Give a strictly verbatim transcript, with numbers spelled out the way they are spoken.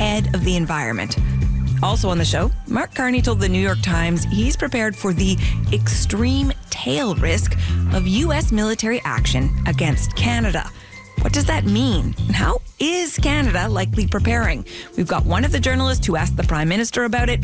head of the environment. Also on the show, Mark Carney told the New York Times he's prepared for the extreme tail risk of U S military action against Canada. What does that mean? And how is Canada likely preparing? We've got one of the journalists who asked the Prime Minister about it